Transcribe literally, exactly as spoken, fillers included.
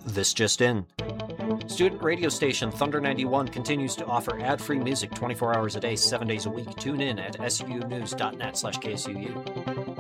This just in. Student radio station Thunder ninety-one continues to offer ad-free music twenty-four hours a day, seven days a week. Tune in at sunews.net slash KSUU.